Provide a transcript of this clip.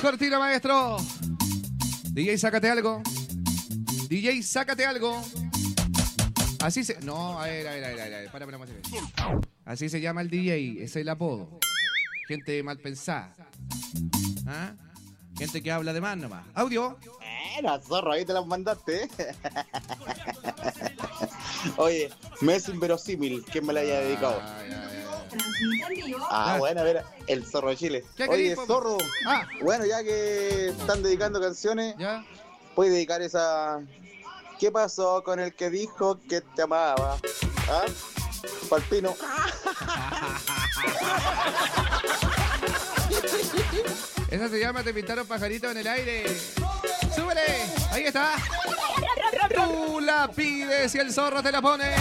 cortina, maestro. DJ, sácate algo. DJ, sácate algo. Así se... No, a ver. Para. Así se llama el DJ, es el apodo. Gente mal pensada. ¿Ah? Gente que habla de más nomás. Audio. La zorra, ahí te las mandaste. Oye, me es inverosímil que me la haya dedicado. Bueno, a ver, el zorro de Chile. Oye, zorro. Bueno, ya que están dedicando canciones, ¿ya? Puedes dedicar esa... ¿Qué pasó con el que dijo que te amaba? ¿Ah? Palpino. Esa se llama Te pintaron pajarito en el aire. ¡Súbele! Ahí está. Tú la pides y el zorro te la pone.